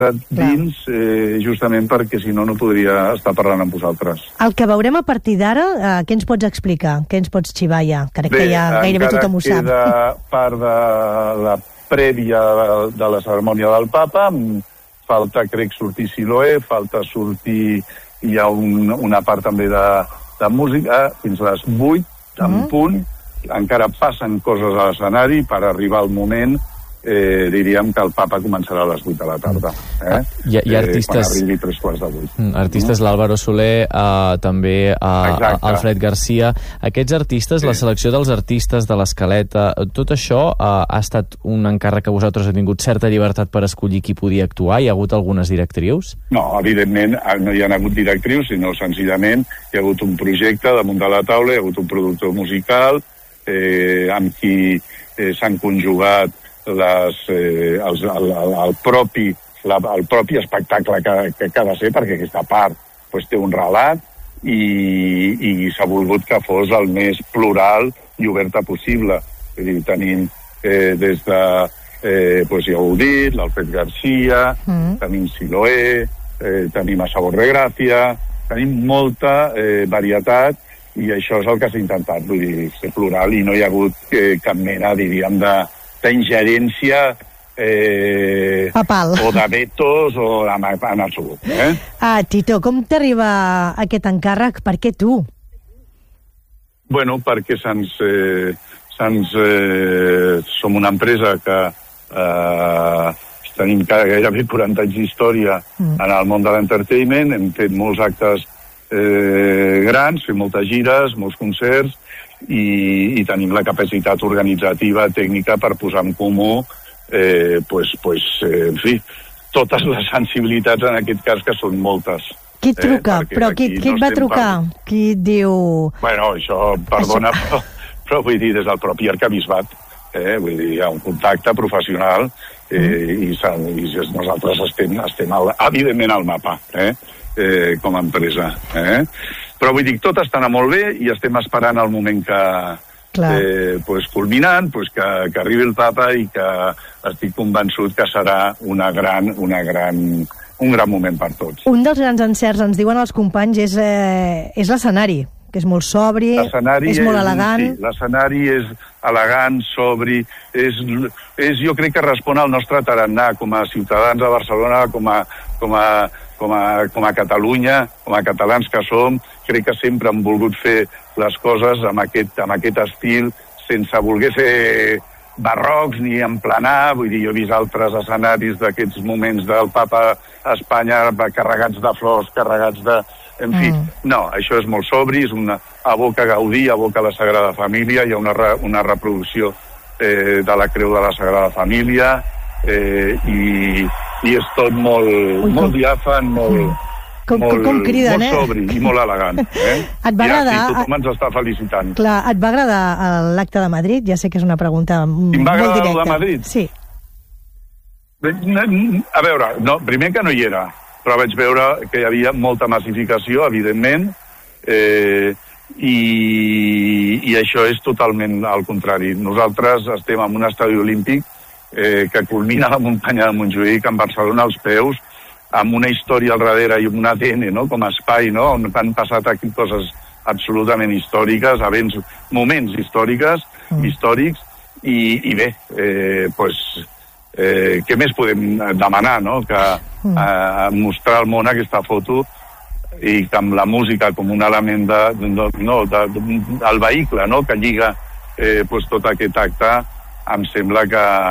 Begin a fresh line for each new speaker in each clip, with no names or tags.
dins, justament perquè si no, no podria estar parlant amb vosaltres.
El que veurem a partir d'ara, què ens pots explicar? Què ens pots xivar ja? Crec que ja gairebé tothom ho sap.
Bé, encara queda part de la prèvia de la cerimònia del Papa. Falta, crec, sortir Siloé, falta sortir... Hi ha una part també de música, fins a les 8, en punt. Encara passen coses a l'escenari per arribar al moment... diríem que el Papa començarà a les 8 de la tarda.
Hi ha artistes...
Quan arribi 3:15.
Artistes, l'Álvaro Soler, també Alfred Garcia. Aquests artistes, la selecció dels artistes de l'escaleta, tot això ha estat un encàrrec que vosaltres heu tingut certa llibertat per escollir qui podia actuar? Hi ha hagut algunes directrius?
No, evidentment no hi ha hagut directrius, sinó senzillament hi ha hagut un projecte damunt de la taula, hi ha hagut un productor musical amb qui s'han conjugat el propi espectacle que ha de ser, perquè aquesta part té un relat i s'ha volgut que fos el més plural i oberta possible. Tenim des de, ja ho heu dit, l'Alfred Garcia, tenim Siloé, tenim a Sabor de Gràcia, tenim molta varietat i això és el que s'ha intentat, vull dir, ser plural i no hi ha hagut cap mena, diríem, d'ingerència
papal
o de vetos o en absolut.
Tito, com t'arriba aquest encàrrec? Per què tu?
Bueno, perquè som una empresa que tenim gairebé 40 anys d'història en el món de l'entertainment, hem fet molts actes grans, fem moltes gires, molts concerts, i tenim la capacitat organitzativa, tècnica, per posar en comú en fi, totes les sensibilitats, en aquest cas, que són moltes.
Qui et truca? Però qui et va trucar? Qui et diu...
Bueno, això, perdona, però vull dir, des del propi arquebisbat. Vull dir, hi ha un contacte professional i nosaltres estem evidentment al mapa, com a empresa. Però vull dir, tot està anant molt bé i estem esperant el moment culminant, que arribi el Papa i que estic convençut que serà un gran moment per tots.
Un dels grans encerts, ens diuen els companys, és l'escenari, que és molt sobri, és molt elegant.
Sí, l'escenari és elegant, sobri, jo crec que respon al nostre tarannà com a ciutadans de Barcelona, com a Catalunya, com a catalans que som. Crec que sempre hem volgut fer les coses amb aquest estil, sense voler ser barrocs ni emplenar. Vull dir, jo he vist altres escenaris d'aquests moments del Papa a Espanya carregats de flors, carregats de... En fi, no, això és molt sobri, aboca Gaudí, aboca la Sagrada Família, hi ha una reproducció de la Creu de la Sagrada Família, i és tot molt diàfan,
com criden,
molt sobri i molt elegant.
Et va agradar...
I tothom ens està felicitant.
Clar, et va agradar l'acte de Madrid? Ja sé que és una pregunta molt directa.
Em va agradar el de Madrid?
Sí.
A veure, primer que no hi era, però vaig veure que hi havia molta massificació, evidentment, i això és totalment al contrari. Nosaltres estem en un estadi olímpic que culmina la muntanya de Montjuïc, en Barcelona als peus, amb una història al darrere i un ADN, com a espai, on han passat aquí coses absolutament històriques, moments històrics, i bé, què més podem demanar, que mostrar al món aquesta foto i que amb la música com un element del vehicle, que lliga tot aquest acte, em sembla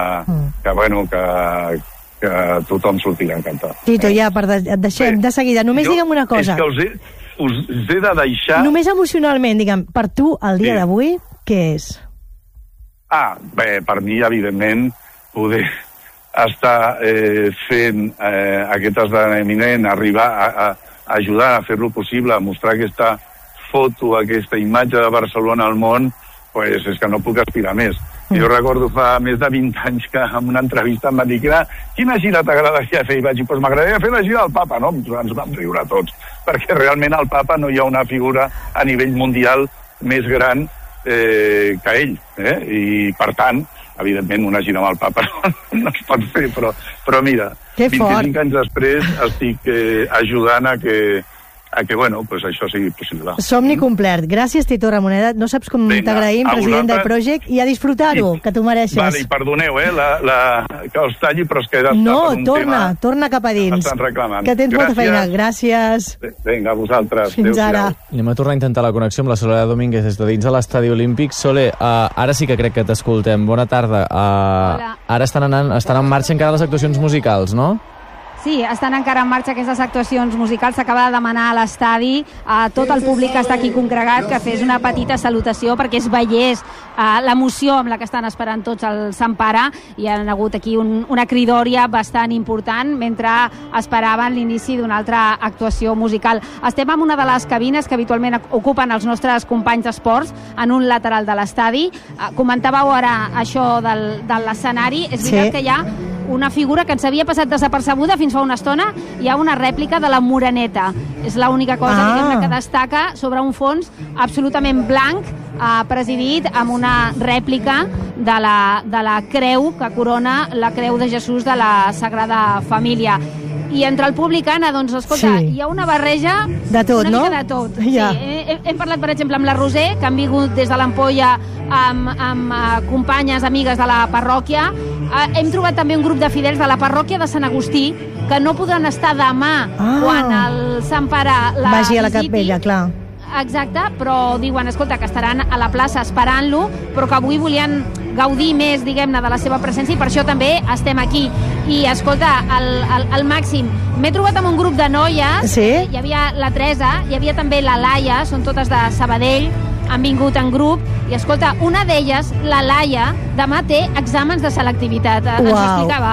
que tothom sortirà encantat.
Tito, ja, et deixem de seguida. Només digue'm una cosa.
És que us he de deixar...
Només emocionalment, digue'm, per tu, el dia d'avui, què és?
Bé, per mi, evidentment, poder estar fent aquest esdeveniment, arribar a ajudar a fer-lo possible, a mostrar aquesta foto, aquesta imatge de Barcelona al món, és que no puc aspirar més. Jo recordo fa més de 20 anys que en una entrevista em van dir quina gira t'agradaria fer? I vaig dir, m'agradaria fer la gira del Papa, no? Ens vam riure tots, perquè realment al Papa no hi ha una figura a nivell mundial més gran que ell, i per tant evidentment una gira amb el papa no es pot fer, però mira, 25 anys després estic ajudant a que bueno, pues això sigui possible.
Somni complert. Gràcies, Tito Ramoneda. No saps com t'agraïm, president del Project, i a disfrutar-ho, que t'ho mereixes.
Vale, i perdoneu, que els talli, però es queda...
No, torna cap a dins.
Estan reclamant.
Que tens molta feina. Gràcies.
Vinga, a vosaltres.
Fins ara.
Anem a tornar a intentar la connexió amb la Soledad Domínguez des de dins de l'Estadi Olímpic. Sole, ara sí que crec que t'escoltem. Bona tarda. Ara estan en marxa encara les actuacions musicals, no?
Sí, estan encara en marxa aquestes actuacions musicals. S'acaba de demanar a l'estadi a tot el públic que està aquí congregat que fes una petita salutació perquè es veiés l'emoció amb la que estan esperant tots el Sant Pare. Hi ha hagut aquí una cridòria bastant important mentre esperaven l'inici d'una altra actuació musical. Estem en una de les cabines que habitualment ocupen els nostres companys d'esports en un lateral de l'estadi. Comentàveu ara això de l'escenari. És veritat que hi ha una figura que ens havia passat desapercebuda fins fa una estona. Hi ha una rèplica de la Moreneta. És l'única cosa diguem-ne que destaca sobre un fons absolutament blanc, presidit amb una rèplica de la creu que corona la creu de Jesús de la Sagrada Família. I entre el públic, Anna, doncs, escolta, hi ha una barreja
de tot,
una mica de tot. Sí, hem parlat, per exemple, amb la Roser, que han vingut des de l'Ampolla amb companyes, amigues de la parròquia. Hem trobat també un grup de fidels de la parròquia de Sant Agustí que no podran estar demà quan el Sant Pare la
vagi a la
visiti.
capella, clar.
Exacte, però diuen, escolta, que estaran a la plaça esperant-lo, però que avui volien gaudir més, diguem-ne, de la seva presència, i per això també estem aquí. I, escolta, al màxim. M'he trobat amb un grup de noies.
Sí?
Hi havia la Teresa, hi havia també la Laia, són totes de Sabadell, han vingut en grup, i, escolta, una d'elles, la Laia, demà té exàmens de selectivitat. Ens ho explicava.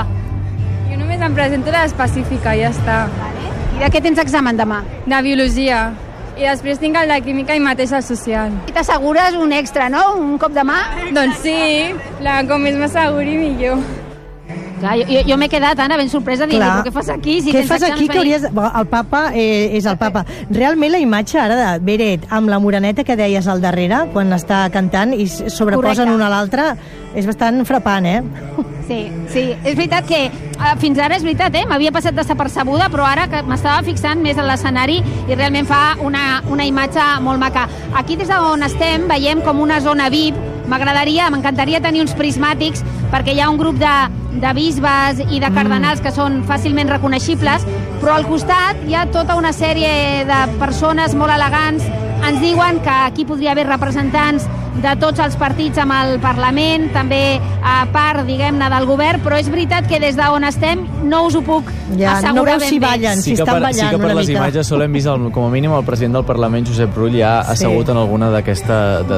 Jo només em presento a l'específica, ja està.
I de què tens examen demà?
De biologia. I després tinc el de química i mateix el social.
I t'assegures un extra, no? Un cop de mà?
Doncs sí, com més m'asseguri millor.
Clar, jo m'he quedat, Anna, ben sorpresa, dient, però què fas aquí? Si
què fas aquí? Que hauries... El papa és el papa. Realment la imatge ara de Beret amb la Moreneta que deies al darrere, quan està cantant i sobreposen una a l'altra, és bastant frapant,
Sí, és veritat que fins ara és veritat, m'havia passat desapercebuda, però ara que m'estava fixant més en l'escenari i realment fa una imatge molt maca. Aquí des d'on estem veiem com una zona VIP. M'encantaria tenir uns prismàtics perquè hi ha un grup de bisbes i de cardenals que són fàcilment reconeixibles, però al costat hi ha tota una sèrie de persones molt elegants. Ens diuen que aquí podria haver representants de tots els partits amb el Parlament, també a part, diguem-ne, del govern, però és veritat que des d'on estem no us ho puc assegurar
no veus
ben
si ballen, si estan ballant una mica.
Sí que per les imatges sols hem vist, com a mínim, el president del Parlament, Josep Rull, ja assegut en alguna d'aquest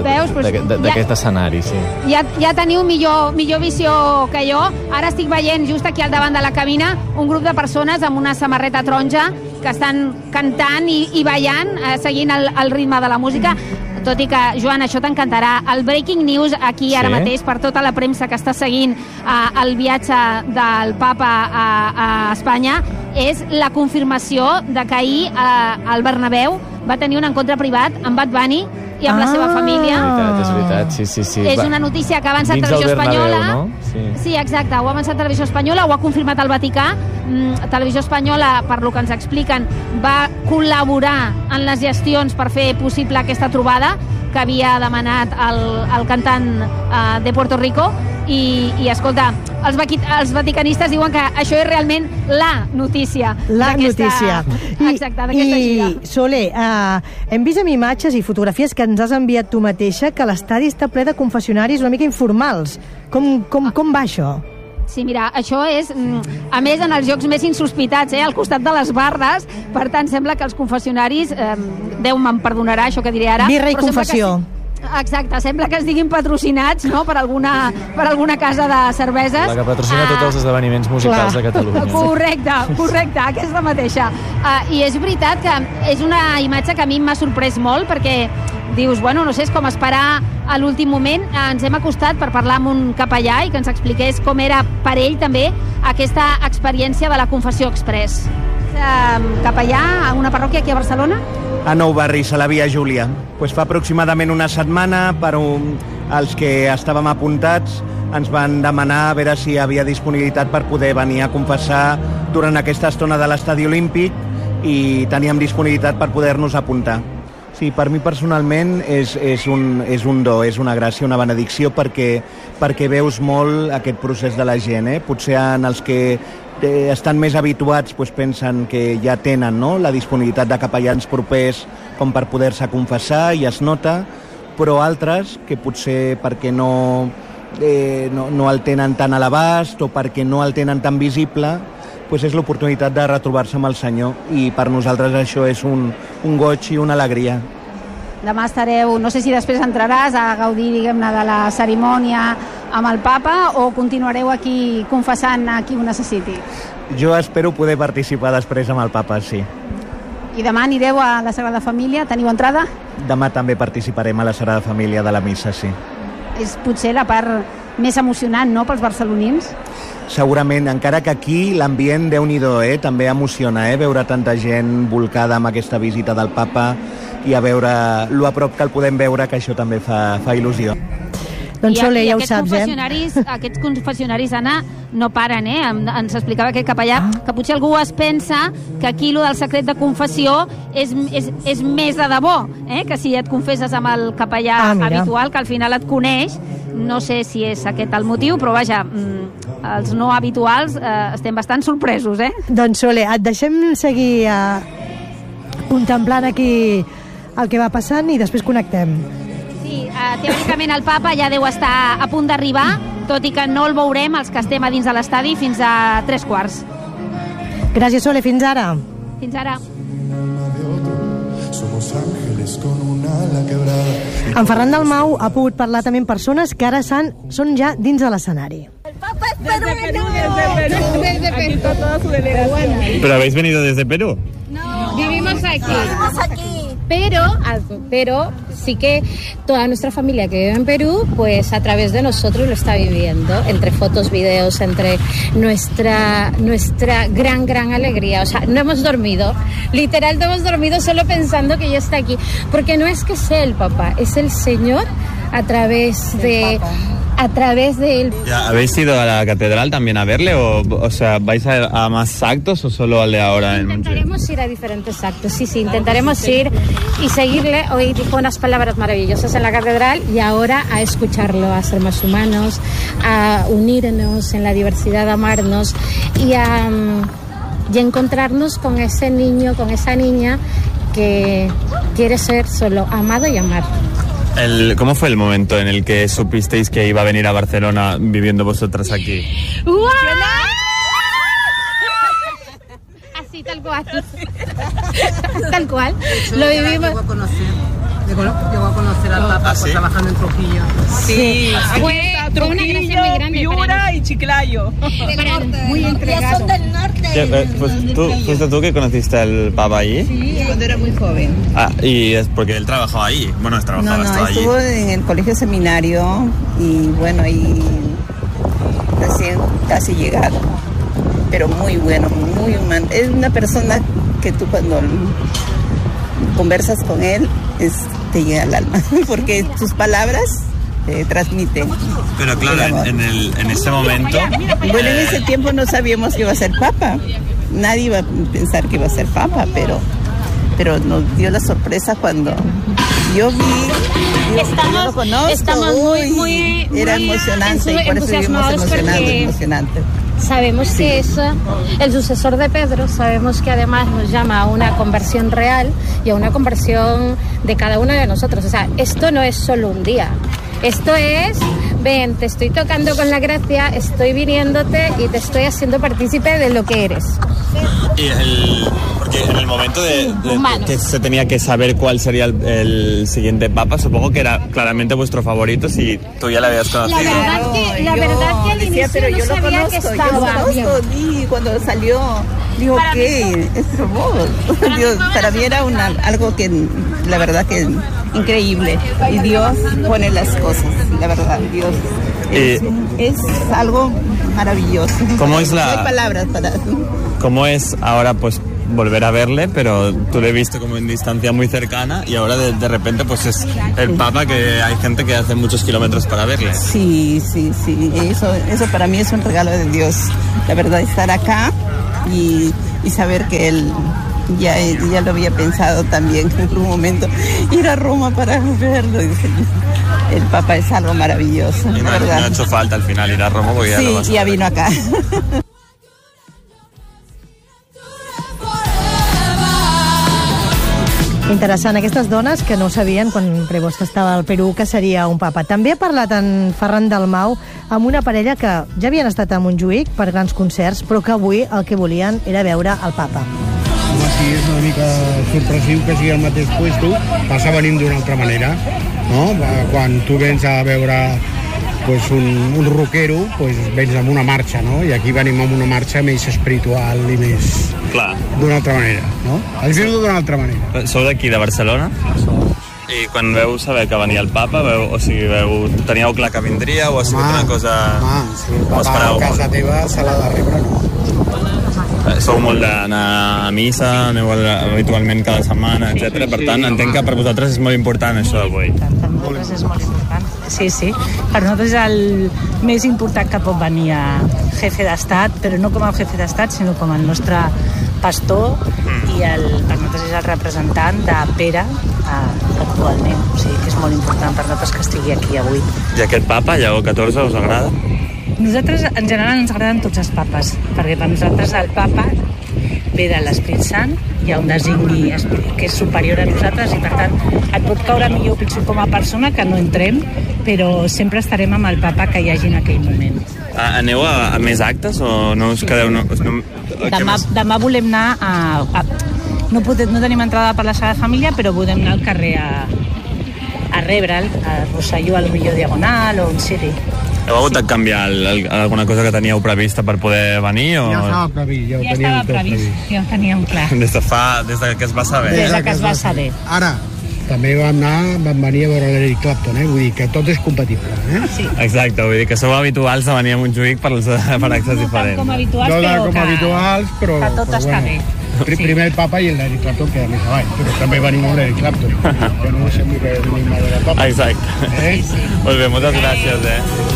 escenari.
Ja teniu millor visió que jo. Ara estic veient just aquí al davant de la cabina un grup de persones amb una samarreta taronja que estan cantant i ballant, seguint el ritme de la música. Tot i que, Joan, això t'encantarà. El breaking news aquí ara mateix per tota la premsa que està seguint el viatge del papa a Espanya és la confirmació de que ahir al Bernabéu va tenir un encontre privat amb Bad Bunny i amb la seva família.
És veritat, sí.
És una notícia que ha avançat Televisió Espanyola.
No?
Sí, exacte, ho ha avançat Televisió Espanyola, ho ha confirmat el Vaticà. Televisió Espanyola, per lo que ens expliquen, va col·laborar en les gestions per fer possible aquesta trobada que havia demanat el cantant de Puerto Rico. I escolta, els vaticanistes diuen que això és realment la notícia.
La notícia.
Exacte, d'aquesta gira.
I, Sole, hem vist amb imatges i fotografies que ens has enviat tu mateixa que l'estadi està ple de confessionaris una mica informals. Com va això?
Sí, mira, això és, a més, en els llocs més insospitats, al costat de les barres. Per tant, sembla que els confessionaris, Déu me'n perdonarà això que diré ara...
Birra i confessió.
Exacte, sembla que estiguin patrocinats, no?, per alguna casa de cerveses.
La que patrocina tots els esdeveniments musicals de Catalunya.
Correcte, aquesta mateixa. I és veritat que és una imatge que a mi m'ha sorprès molt, perquè dius, bueno, no sé, és com esperar a l'últim moment. Ens hem acostat per parlar amb un capellà i que ens expliqués com era per ell també aquesta experiència de la confessió express. Capellà a una parròquia aquí a Barcelona?
A Nou Barris, a la Via Júlia. Pues fa aproximadament una setmana, per els que estàvem apuntats, ens van demanar a veure si hi havia disponibilitat per poder venir a confessar durant aquesta estona de l'Estadi Olímpic i teníem disponibilitat per poder-nos apuntar. Sí, per mi personalment és un do, és una gràcia, una benedicció, perquè veus molt aquest procés de la gent. Potser en els que estan més habituats pensen que ja tenen la disponibilitat de capellans propers com per poder-se confessar i es nota, però altres que potser perquè no el tenen tan a l'abast o perquè no el tenen tan visible, és l'oportunitat de retrobar-se amb el Senyor, i per nosaltres això és un goig i una alegria.
Demà estareu, no sé si després entraràs a gaudir, diguem-ne, de la cerimònia amb el Papa, o continuareu aquí confessant a qui ho necessiti?
Jo espero poder participar després amb el Papa, sí.
I demà anireu a la Sagrada Família? Teniu entrada?
Demà també participarem a la Sagrada Família de la missa, sí.
És potser la part més emocionant, no?, pels barcelonins?
Segurament, encara que aquí l'ambient, Déu-n'hi-do, també emociona, veure tanta gent volcada amb aquesta visita del Papa i a veure lo a prop que el podem veure, que això també fa il·lusió.
Doncs Sole, ja ho saps,
Aquests confessionaris, Anna, no paren, Ens explicava aquest capellà que potser algú es pensa que aquí lo del secret de confessió és més de debò, que si et confesses amb el capellà habitual, que al final et coneix. No sé si és aquest el motiu, però vaja, els no habituals estem bastant sorpresos,
Doncs Sole, et deixem seguir contemplant aquí el que va passant i després connectem.
Sí, teòricament el Papa ja deu estar a punt d'arribar, tot i que no el veurem els que estem a dins de l'estadi fins a 3:15.
Gràcies, Sole, fins ara.
Fins ara.
En Ferran Dalmau ha pogut parlar també amb persones que ara són ja dins de l'escenari.
El Papa es peruano. Desde Perú. Aquí está toda su delegación.
¿Pero habéis venido desde Perú?
No, vivimos aquí. Pero sí que toda nuestra familia que vive en Perú, pues a través de nosotros lo está viviendo, entre fotos, videos, entre nuestra gran alegría. O sea, no hemos dormido, literal no hemos dormido solo pensando que ya está aquí, porque no es que sea el Papa, es el Señor a través de él.
¿Habéis ido a la catedral también a verle? O sea, ¿vais a más actos o solo al de ahora?
Intentaremos ir a diferentes actos, sí, intentaremos ir y seguirle. Hoy dijo unas palabras maravillosas en la catedral y ahora a escucharlo, a ser más humanos, a unirnos en la diversidad, a amarnos y a encontrarnos con ese niño, con esa niña que quiere ser solo amado y amar.
¿Cómo fue el momento en el que supisteis que iba a venir a Barcelona viviendo vosotras aquí?
¡Wow! Así, tal cual. Tal cual. Lo vivimos.
Llegó a conocer al Papa trabajando en Trujillo. Sí,
fue Trujillo,
Piura y Chiclayo.
Muy entregado.
Son del norte.
¿Fuiste tú que conociste al Papa allí?
Sí, cuando era muy joven.
Y es porque él trabajaba allí. Bueno, estaba allí.
Estuvo en el colegio seminario y recién casi llegado. Pero muy bueno, muy humano. Es una persona que tú cuando conversas con él te llega al alma, porque sus palabras te transmiten.
Pero claro, en ese momento...
Bueno, en ese tiempo no sabíamos que iba a ser Papa. Nadie iba a pensar que iba a ser Papa, pero nos dio la sorpresa cuando yo vi... yo lo conozco,
estamos muy
era emocionante y por eso vivimos emocionante.
Sabemos que es el sucesor de Pedro, sabemos que además nos llama a una conversión real y a una conversión de cada uno de nosotros. O sea, esto no es solo un día, esto es, ven, te estoy tocando con la gracia, estoy viniéndote y te estoy haciendo partícipe de lo que eres.
Porque en el momento de que se tenía que saber cuál sería el siguiente Papa, supongo que era claramente vuestro favorito si tú ya la habías conocido.
La verdad que al inicio
pero yo
no sabía que estaba.
Yo lo conozco, y cuando salió, digo, ¿qué? Es robot. Para mí era algo que, la verdad que increíble. Y Dios pone las cosas, la verdad, Dios. Es algo maravilloso.
¿Cómo es
No hay palabras para...
cómo es ahora pues volver a verle, pero tú le he visto como en distancia muy cercana y ahora de repente pues es el Papa, que hay gente que hace muchos kilómetros para verle.
Sí, eso para mí es un regalo de Dios, la verdad, estar acá y saber que él ya lo había pensado también en un momento, ir a Roma para verlo. El Papa es algo maravilloso,
y
la verdad.
No ha hecho falta al final ir a Roma porque
ya vino acá.
Interessant, aquestes dones que no sabien quan Prevost estava al Perú que seria un papa. També ha parlat en Ferran Dalmau amb una parella que ja havien estat a Montjuïc per grans concerts, però que avui el que volien era veure el papa.
Home, sí, és una mica sorpresiu que sigui al mateix puesto, passa venint d'una altra manera, no? Quan tu vens a veure pues, un rockero, pues, vens amb una marxa, no? I aquí venim amb una marxa més espiritual i més...
Clar.
D'una altra manera, no? El viu d'una altra manera.
Sou d'aquí, de Barcelona? I quan veu saber que venia el Papa, teníeu clar que vindria o ha sigut una cosa...
Si el Papa a casa teva se l'ha de rebre, no?
Sou molt d'anar a missa, aneu habitualment cada setmana, etc. Per tant, entenc que per vosaltres és molt important això d'avui.
Per nosaltres és molt important. Sí. Per nosaltres és el més important que pot venir a jefe d'estat, però no com a jefe d'estat, sinó com el nostre pastor i per nosaltres és el representant de Pere actualment. O sigui que és molt important per nosaltres que estigui aquí avui.
I aquest papa, Lleó XIV, us agrada?
Nosaltres, en general, ens agraden tots els papes, perquè per nosaltres el papa ve de l'Espírit Sant, hi ha un designi que és superior a nosaltres i per tant et pot caure millor o pitjor com a persona que no entrem, però sempre estarem amb el papa que hi hagi en aquell moment.
Aneu a més actes o no us quedeu...
Demà volem anar no tenim entrada per la Sagrada Família, però podem anar al carrer a rebre'l, a Rosselló, a lo millor Diagonal o on sigui.
Heu hagut de canviar alguna cosa que teníeu prevista per poder venir?
Ja estava previst,
ja estava previst, ja ho teníem clar.
Des que es va saber.
Des que es va saber.
Ara, també vam venir a veure l'Eric Clapton, vull dir que tot és compatible.
Sí.
Exacte, vull dir que sou habituals de venir a Montjuïc per actes diferents.
Com habituals,
però
que tot està bé.
Primer el Papa i l'Eric Clapton queda més avall, però també venim amb l'Eric Clapton, que no sembla que venim a veure el Papa.
Exacte. Molt bé, moltes gràcies.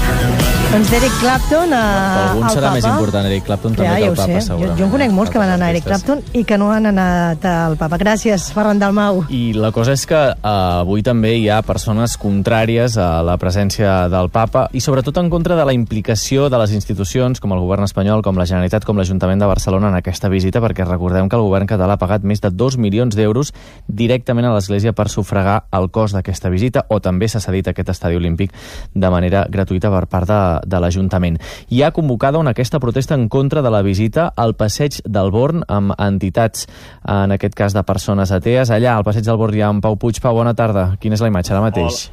Doncs d'Eric Clapton al Papa.
Algun serà més important Eric Clapton també que el Papa, segurament.
Jo en conec molts que van anar a Eric Clapton i que no han anat al Papa. Gràcies, Ferran Dalmau.
I la cosa és que avui també hi ha persones contràries a la presència del Papa i sobretot en contra de la implicació de les institucions com el govern espanyol, com la Generalitat, com l'Ajuntament de Barcelona en aquesta visita, perquè recordem que el govern català ha pagat més de 2 milions d'euros directament a l'Església per sufragar el cost d'aquesta visita, o també s'ha cedit aquest estadi olímpic de manera gratuïta per part de l'Ajuntament. Hi ha convocada aquesta protesta en contra de la visita al Passeig del Born amb entitats, en aquest cas de persones atees. Allà, al Passeig del Born hi ha en Pau Puig. Pau, bona tarda. Quina és la imatge ara mateix?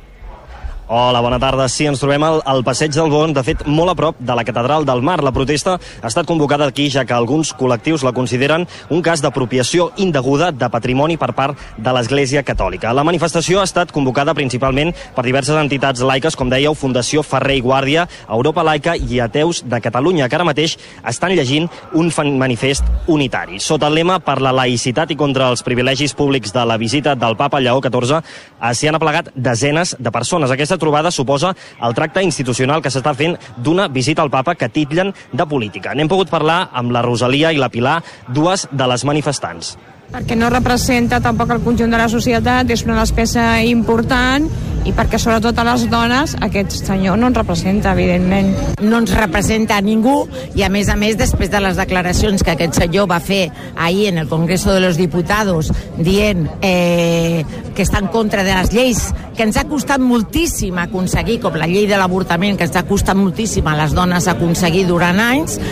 Hola, bona tarda. Sí, ens trobem al Passeig del Born, de fet, molt a prop de la Catedral del Mar. La protesta ha estat convocada aquí, ja que alguns col·lectius la consideren un cas d'apropiació indeguda de patrimoni per part de l'Església Catòlica. La manifestació ha estat convocada principalment per diverses entitats laiques, com dèieu, Fundació Ferrer i Guàrdia, Europa Laica i Ateus de Catalunya, que ara mateix estan llegint un manifest unitari. Sota el lema per la laïcitat i contra els privilegis públics de la visita del Papa Lleó XIV, s'hi han aplegat desenes de persones. Aquesta trobada suposa el tracte institucional que s'està fent d'una visita al Papa que titllen de política. N'hem pogut parlar amb la Rosalia i la Pilar, dues de les manifestants.
Perquè no representa tampoc el conjunt de la societat, és una despesa important, i perquè sobretot a les dones aquest senyor no ens representa, evidentment.
No ens representa a ningú, i a més, després de les declaracions que aquest senyor va fer ahir en el Congreso de los Diputados dient que està en contra de les lleis que ens ha costat moltíssim aconseguir, com la llei de l'avortament, que ens ha costat moltíssim a les dones aconseguir durant anys,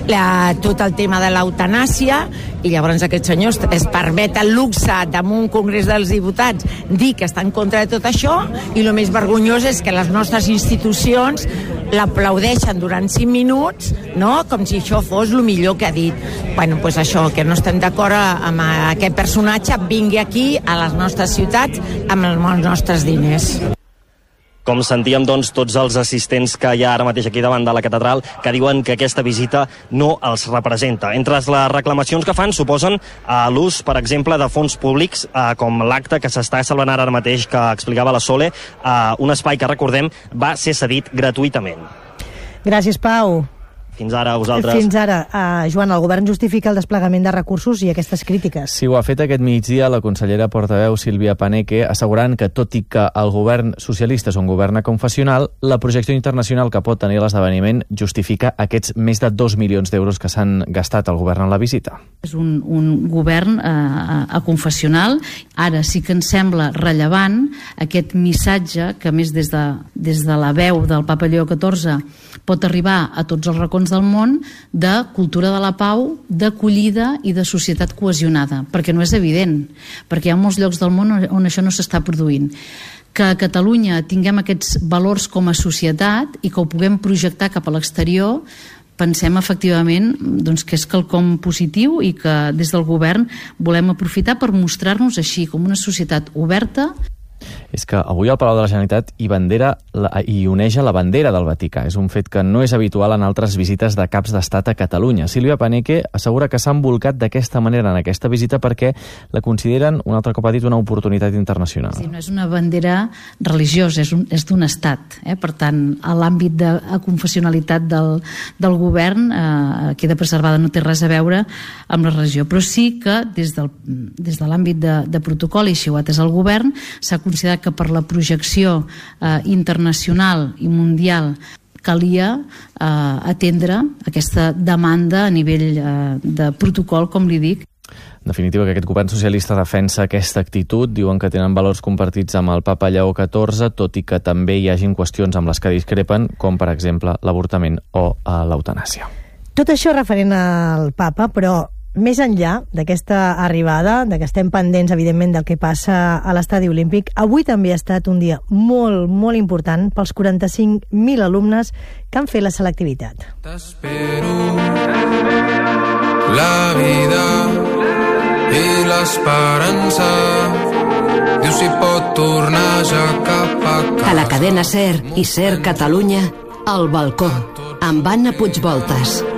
tot el tema de l'eutanàsia, i llavors aquest senyor es permet el luxe damunt un Congrés dels Diputats dir que està en contra de tot això, i el més vergonyós és que les nostres institucions l'aplaudeixen durant 5 minuts, no? Com si això fos el millor que ha dit. Bueno, doncs això, que no estem d'acord amb aquest personatge vingui aquí a les nostres ciutats amb els nostres diners.
Com sentíem, doncs, tots els assistents que hi ha ara mateix aquí davant de la catedral que diuen que aquesta visita no els representa. Entre les reclamacions que fan suposen l'ús, per exemple, de fons públics, com l'acte que s'està celebrant ara mateix, que explicava la Sole, un espai que, recordem, va ser cedit gratuïtament.
Gràcies, Pau.
Fins ara, a vosaltres.
Fins ara. Joan, el govern justifica el desplegament de recursos i aquestes crítiques.
Sí, ho ha fet aquest migdia la consellera portaveu Sílvia Paneque, assegurant que, tot i que el govern socialista és un govern confessional, la projecció internacional que pot tenir l'esdeveniment justifica aquests més de 2 milions d'euros que s'han gastat al govern en la visita.
És un govern confessional. Ara sí que ens sembla rellevant aquest missatge que, més des de la veu del papa Lleó XIV, pot arribar a tots els racons del món, de cultura de la pau, d'acollida i de societat cohesionada, perquè no és evident, perquè hi ha molts llocs del món on això no s'està produint. Que a Catalunya tinguem aquests valors com a societat i que ho puguem projectar cap a l'exterior, pensem efectivament doncs, que és quelcom positiu i que des del govern volem aprofitar per mostrar-nos així, com una societat oberta.
És que avui al Palau de la Generalitat hi oneja la bandera del Vaticà. És un fet que no és habitual en altres visites de caps d'estat a Catalunya. Sílvia Paneque assegura que s'ha embolcat d'aquesta manera en aquesta visita perquè la consideren, un altre cop ha dit, una oportunitat internacional.
Sí, no és una bandera religiosa, és d'un estat. Per tant, a l'àmbit de confessionalitat del govern queda preservada, no té res a veure amb la religió. Però sí que des de l'àmbit de protocol, i així ho ha atès el govern, s'ha considerat que per la projecció internacional i mundial calia atendre aquesta demanda a nivell de protocol, com li dic.
En definitiva, que aquest govern socialista defensa aquesta actitud, diuen que tenen valors compartits amb el papa Lleó XIV, tot i que també hi hagin qüestions amb les que discrepen, com per exemple l'avortament o l'eutanàsia.
Tot això referent al papa, però més enllà d'aquesta arribada, que estem pendents, evidentment, del que passa a l'Estadi Olímpic, avui també ha estat un dia molt, molt important pels 45.000 alumnes que han fet la selectivitat.
T'espero la vida i l'esperança. Diu si pot tornar ja cap a casa.
A la cadena SER i SER Catalunya, El Balcó, amb Anna Puigvoltas.